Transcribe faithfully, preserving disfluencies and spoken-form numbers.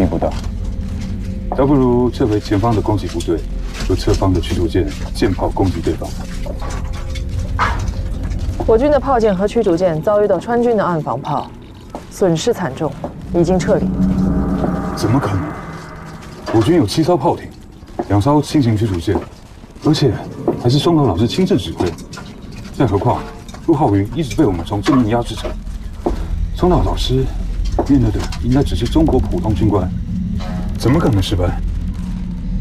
并不大，倒不如撤回前方的攻击部队，由侧方的驱逐舰、舰炮攻击对方。 我军的炮舰和驱逐舰遭遇到川军的岸防炮，损失惨重，已经撤离。 怎么可能？我军有七艘炮艇，两艘轻型驱逐舰，而且还是松岛老师亲自指挥。再何况陆浩云一直被我们从正面压制着，松岛老师面对的应该只是中国普通军官，怎么可能失败？